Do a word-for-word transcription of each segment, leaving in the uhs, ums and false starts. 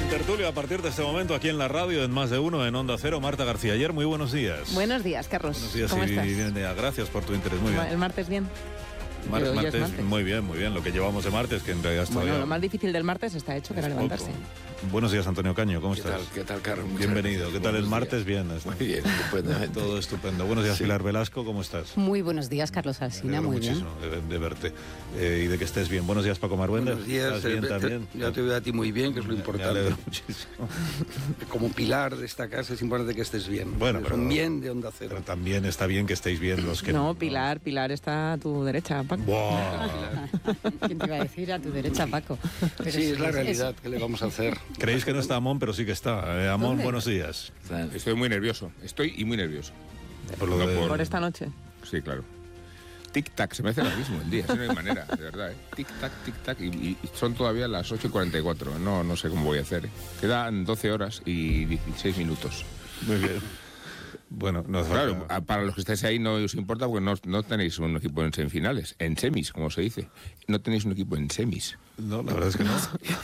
Tertulia a partir de este momento aquí en la radio, en Más de Uno, en Onda Cero. Marta García Ayer, muy buenos días. Buenos días, Carlos. Buenos días. ¿Cómo y estás? Bien, gracias por tu interés, muy bien. ¿El martes bien? Mar Pero hoy martes, es martes. muy bien, muy bien. Lo que llevamos de martes, que en realidad está Bueno, bien. lo más difícil del martes está hecho, que era levantarse. Buenos días, Antonio Caño, ¿cómo ¿Qué estás? tal, ¿Qué tal, Carlos? Muchas Bienvenido. gracias. ¿Qué tal el Buenos martes? días. Bien. está. Muy bien, estupendamente. Todo estupendo. Buenos días, Sí. Pilar Velasco, ¿cómo estás? Muy buenos días, Carlos Me Alsina, alegro muy bien. muchísimo de, de verte eh, y de que estés bien. Buenos días, Paco Marbuenda. Buenos días. ¿Estás bien eh, también? te- Ya te veo a ti muy bien, que es lo Me- importante. Me alegro muchísimo. Como pilar de esta casa es importante que estés bien. Bueno, Es pero- un bien de Onda Cero. Pero también está bien que estéis bien los que... No, Pilar, Pilar está a tu derecha, Paco. Buah. ¿Quién te iba a decir? A tu derecha, Paco. Pero Sí, es la realidad. ¿Qué le vamos a hacer? Creéis que no está Amón, pero sí que está. Eh, Amón, ¿Dónde? buenos días. Estoy muy nervioso, estoy y muy nervioso. Por lo No de- por- Por esta noche. Sí, claro. Tic-tac, se me hace lo mismo el día, así no hay manera, de verdad. ¿eh? Tic-tac, tic-tac, y, y son todavía las ocho y cuarenta y cuatro, no, no sé cómo voy a hacer. ¿eh? Quedan doce horas y dieciséis minutos. Muy bien. Bueno, no hace Claro, falta- a- para los que estáis ahí no os importa porque no, no tenéis un equipo en semifinales, en semis, como se dice. No tenéis un equipo en semis. No, la verdad es que no.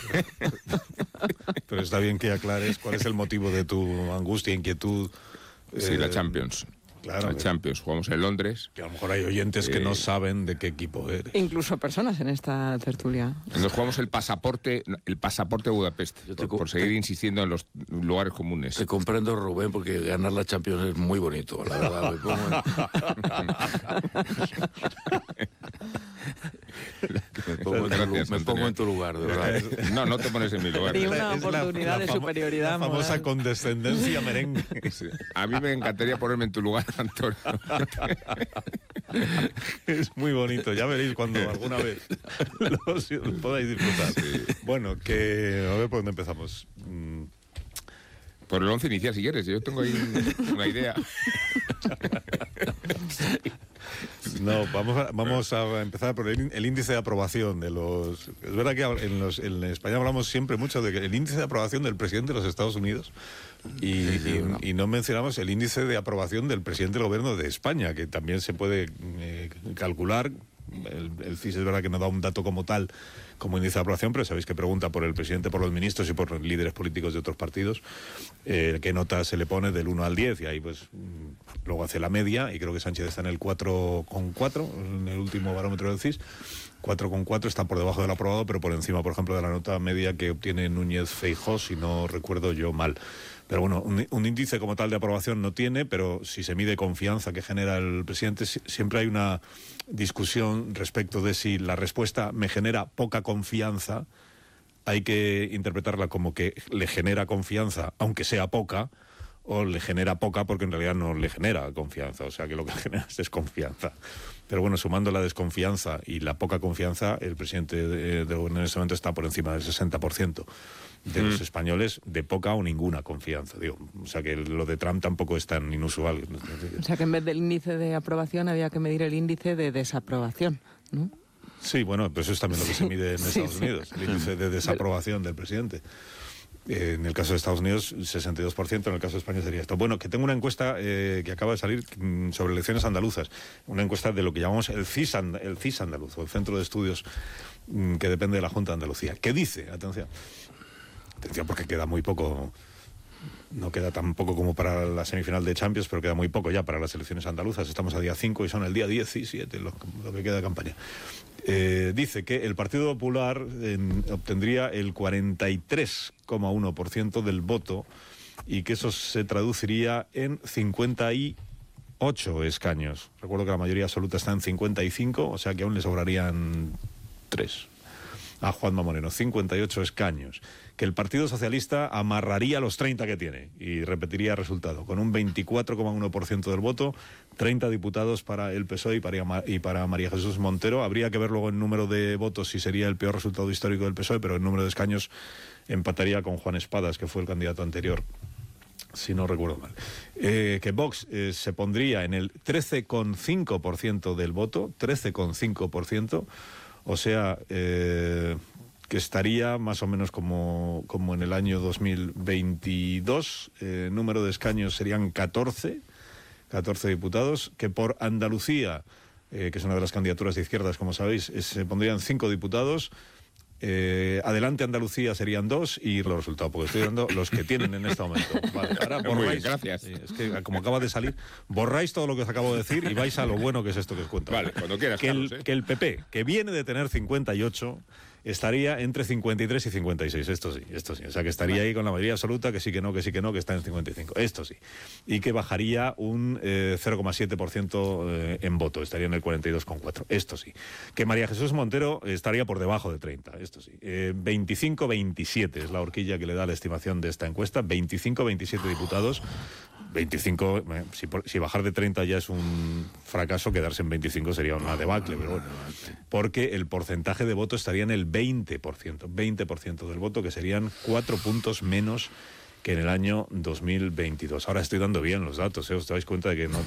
Pero está bien que aclares cuál es el motivo de tu angustia, inquietud. Sí, eh, la Champions. claro, La que- Champions, jugamos en Londres. Que a lo mejor hay oyentes que Eh, no saben de qué equipo eres. Incluso personas en esta tertulia. Nos jugamos el pasaporte, el pasaporte a Budapest, Yo te por, por co- seguir insistiendo en los lugares comunes. Te comprendo, Rubén, porque ganar la Champions es muy bonito, la verdad. Me pongo en, me pongo en tu, Gracias, me pongo Antonio. en tu lugar, de verdad. No, no te pones en mi lugar. Y una Es la- oportunidad de famo- superioridad La famosa moral. condescendencia merengue. Sí. A mí me encantaría ponerme en tu lugar, Antonio. Es muy bonito, ya veréis cuando alguna vez lo, si- lo podáis disfrutar. Bueno, que a ver por dónde empezamos. Mm, Por el once inicial, si quieres. Yo tengo ahí un- una idea. No, vamos a, vamos a empezar por el, ín- el índice de aprobación de los... Es verdad que en, los, en España hablamos siempre mucho de que el índice de aprobación del presidente de los Estados Unidos y, y- y no mencionamos el índice de aprobación del presidente del gobierno de España, que también se puede eh, calcular. El, el C I S es verdad que no da un dato como tal, como índice de aprobación, pero sabéis que pregunta por el presidente, por los ministros y por los líderes políticos de otros partidos, eh, qué nota se le pone del uno al diez, y ahí pues mm, luego hace la media, y creo que Sánchez está en el cuatro coma cuatro, en el último barómetro del C I S. cuatro coma cuatro está por debajo del aprobado, pero por encima, por ejemplo, de la nota media que obtiene Núñez Feijóo, si no recuerdo yo mal. Pero bueno, un, un índice como tal de aprobación no tiene, pero si se mide confianza que genera el presidente, si- siempre hay una discusión respecto de si la respuesta me genera poca confianza, hay que interpretarla como que le genera confianza, aunque sea poca, o le genera poca porque en realidad no le genera confianza, o sea que lo que genera es desconfianza. Pero bueno, sumando la desconfianza y la poca confianza, el presidente de, de gobierno en ese momento está por encima del sesenta por ciento de los españoles, de poca o ninguna confianza, digo. O sea que lo de Trump tampoco es tan inusual. O sea que en vez del índice de aprobación había que medir el índice de desaprobación, ¿no? Sí, bueno, pues eso es también lo que se mide en Sí, Estados sí. Unidos, el índice de desaprobación del presidente. Eh, en el caso de Estados Unidos, sesenta y dos por ciento, en el caso de España sería esto. Bueno, que tengo una encuesta eh, que acaba de salir mm, sobre elecciones andaluzas, una encuesta de lo que llamamos el C I S, and- el C I S andaluz, o el Centro de Estudios mm, que depende de la Junta de Andalucía. ¿Qué dice? Atención. Atención, porque queda muy poco, no queda tan poco como para la semifinal de Champions, pero queda muy poco ya para las elecciones andaluzas. Estamos a día cinco y son el día diecisiete lo, lo que queda de campaña. Eh, dice que el Partido Popular eh, obtendría el cuarenta y tres coma uno por ciento del voto y que eso se traduciría en cincuenta y ocho escaños. Recuerdo que la mayoría absoluta está en cincuenta y cinco, o sea que aún le sobrarían tres a Juanma Moreno, cincuenta y ocho escaños, que el Partido Socialista amarraría los treinta que tiene y repetiría resultado, con un veinticuatro coma uno por ciento del voto, treinta diputados para el P S O E y para, y para María Jesús Montero. Habría que ver luego el número de votos si sería el peor resultado histórico del P S O E, pero el número de escaños empataría con Juan Espadas, que fue el candidato anterior, si no recuerdo mal. Eh, que Vox eh, se pondría en el trece coma cinco por ciento del voto, trece coma cinco por ciento, o sea, eh, que estaría más o menos como, como en el año dos mil veintidós, eh, número de escaños serían catorce, catorce diputados, que por Andalucía, eh, que es una de las candidaturas de izquierdas, como sabéis, eh, se pondrían cinco diputados, Eh, adelante Andalucía serían dos y los resultados, porque estoy dando los que tienen en este momento. Vale, ahora Muy bien, borráis, gracias. sí, es que como acaba de salir, borráis todo lo que os acabo de decir y vais a lo bueno que es esto que os cuento. Vale, cuando quieras, que el, Carlos, ¿eh? que el P P, que viene de tener cincuenta y ocho, estaría entre cincuenta y tres y cincuenta y seis. Esto sí, esto sí. O sea, que estaría ahí con la mayoría absoluta, que sí, que no, que sí, que no, que está en cincuenta y cinco. Esto sí. Y que bajaría un eh, cero coma siete por ciento eh, en voto. Estaría en el cuarenta y dos coma cuatro. Esto sí. Que María Jesús Montero estaría por debajo de treinta. Esto sí. Eh, veinticinco veintisiete es la horquilla que le da la estimación de esta encuesta. veinticinco veintisiete diputados. veinticinco, eh, si, por, si bajar de treinta ya es un fracaso, quedarse en veinticinco sería una debacle, pero bueno, porque el porcentaje de voto estaría en el veinte por ciento, veinte por ciento del voto, que serían cuatro puntos menos que en el año dos mil veintidós. Ahora estoy dando bien los datos, ¿eh? Os dais cuenta de que no